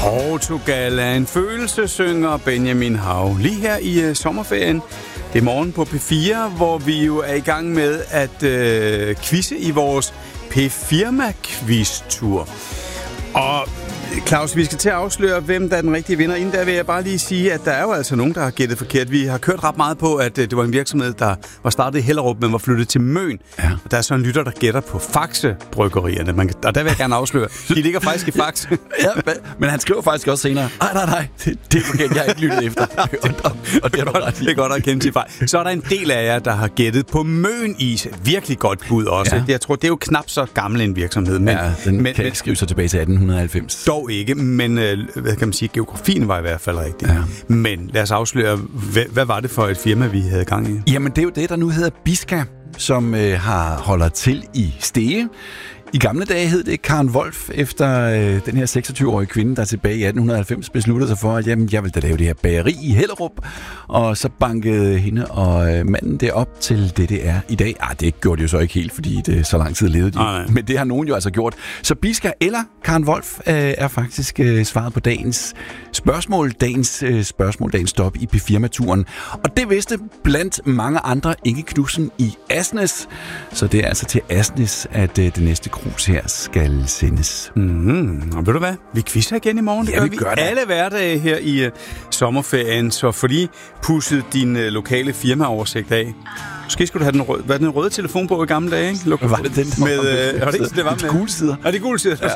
Portugal er en følelse, synger Benjamin Hav. Lige her i sommerferien. Det er morgen på P4, hvor vi jo er i gang med at quizze i vores P-Firma-quiz-tur. Og Claus, vi skal til at afsløre, hvem der er den rigtige vinder. Inden der vil jeg bare lige sige, at der er jo altså nogen, der har gættet forkert. Vi har kørt ret meget på, at det var en virksomhed, der var startet i Hellerup, men var flyttet til Møn. Ja. Og der er så en lytter, der gætter på Faxe-bryggerierne. Og der vil jeg gerne afsløre. De ligger faktisk i Faxe. Ja, men han skriver faktisk også senere. Nej, det er forkert, jeg har ikke lyttet efter. Og det er ret. Det er godt at kende til fejl. Så er der en del af jer, der har gættet på Møn-is. Virkelig godt bud også. Ja. Jeg tror, det er jo knap så gammel en virksomhed. Men, ja, den kan ikke skrive sig tilbage til 1890. Dog ikke, men hvad kan man sige, geografien var i hvert fald rigtig. Ja. Men lad os afsløre, hvad var det for et firma, vi havde gang i? Jamen, det er jo det, der nu hedder Biska, som holder til i Stege. I gamle dage hed det Karen Wolf, efter den her 26-årige kvinde, der tilbage i 1890 besluttede sig for, at jamen, jeg vil da lave det her bageri i Hellerup. Og så bankede hende og manden det op til det er i dag. Det gjorde de jo så ikke helt, fordi det så lang tid levede de. Men det har nogen jo altså gjort. Så Biska eller Karen Wolf er faktisk svaret på dagens spørgsmål. Dagens stop i P-Firma-turen. Og det vidste blandt mange andre Inge Knudsen i Asnes. Så det er altså til Asnes, at det næste krus her skal sendes. Og ved du hvad? Vi quizzer igen i morgen. Ja, vi gør det. Alle hverdage her i sommerferien, så få lige pusset din lokale firmaoversigt af. Måske skulle du have den røde telefon på i gamle dage, ikke? Var det den? Var det ikke, det var med gule sider? Ja, det er gule sider.